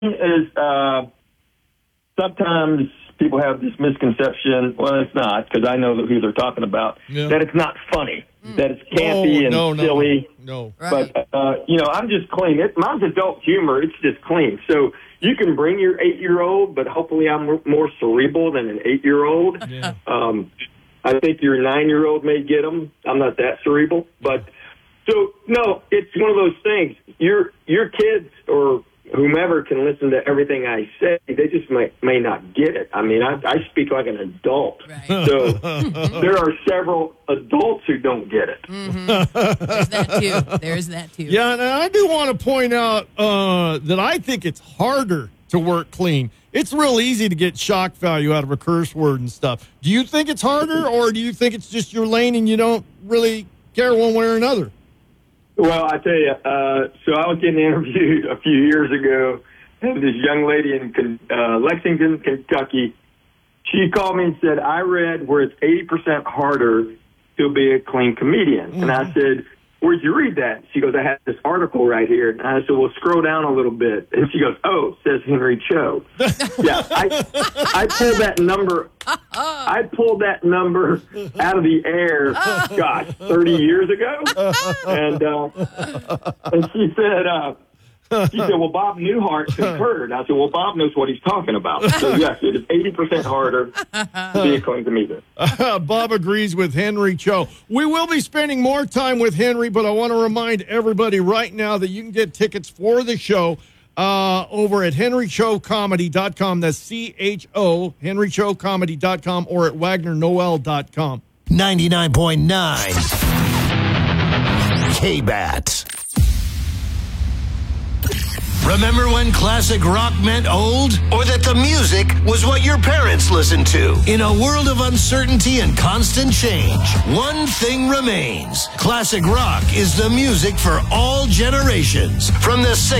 is sometimes people have this misconception. Well, it's not, because I know who they're talking about. Yeah. That it's not funny, that it's campy and silly. No. Right. But I'm just clean. Mine's adult humor. It's just clean. So you can bring your 8-year-old, but hopefully I'm more cerebral than an 8-year-old. Yeah. I think your 9-year-old may get them. I'm not that cerebral, but so no, it's one of those things. Your kids or whomever can listen to everything I say. They just may not get it. I mean, I speak like an adult. Right. So there are several adults who don't get it. Mm-hmm. There's that too. Yeah, and I do want to point out that I think it's harder to work clean. It's real easy to get shock value out of a curse word and stuff. Do you think it's harder, or do you think it's just your lane and you don't really care one way or another? Well, I tell you, so I was getting interviewed a few years ago, and this young lady in Lexington, Kentucky, she called me and said, I read where it's 80% harder to be a clean comedian. Mm-hmm. And I said, where'd you read that? She goes, I have this article right here. And I said, well, scroll down a little bit. And she goes, oh, says Henry Cho. Yeah, I pulled that number. I pulled that number out of the air, 30 years ago. And she said, well, Bob Newhart concurred. I said, well, Bob knows what he's talking about. So, yes, it is 80% harder to be a clean comedian. Bob agrees with Henry Cho. We will be spending more time with Henry, but I want to remind everybody right now that you can get tickets for the show over at henrychocomedy.com. That's C-H-O, henrychocomedy.com, or at wagnernoel.com. 99.9 K-Bat. Remember when classic rock meant old? Or that the music was what your parents listened to? In a world of uncertainty and constant change, one thing remains. Classic rock is the music for all generations. From the